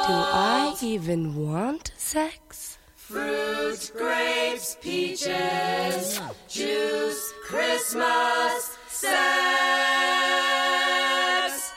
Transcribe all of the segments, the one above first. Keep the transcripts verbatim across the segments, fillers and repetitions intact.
I even want sex? Fruit, grapes, peaches, juice, Christmas, sex.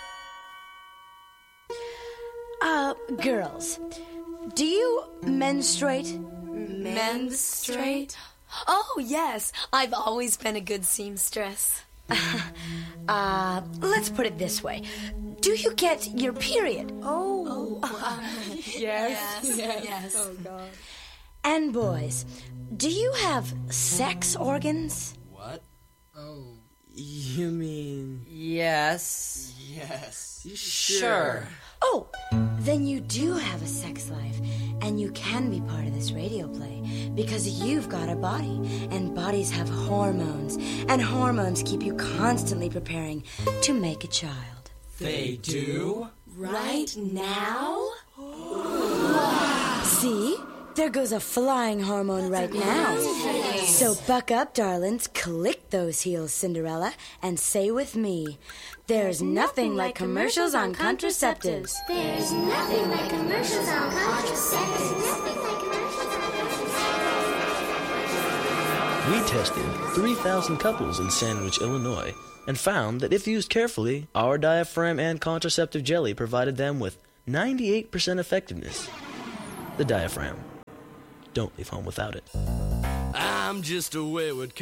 Uh, girls, do you menstruate? Menstruate? Oh, yes. I've always been a good seamstress. uh, let's put it this way. Do you get your period? Oh. oh uh, yes. Yes. Yes. yes. Oh, God. And boys, do you have sex organs? What? Oh. You mean... Yes. Yes. Sure. Oh, then you do have a sex life, and you can be part of this radio play, because you've got a body, and bodies have hormones, and hormones keep you constantly preparing to make a child. They do? Right now? See? There goes a flying hormone right now. So buck up, darlings, click those heels, Cinderella, and say with me, there's nothing like commercials on contraceptives. There's nothing like commercials on contraceptives. We tested three thousand couples in Sandwich, Illinois, and found that if used carefully, our diaphragm and contraceptive jelly provided them with ninety-eight percent effectiveness. The diaphragm. Don't leave home without it. I'm just a wayward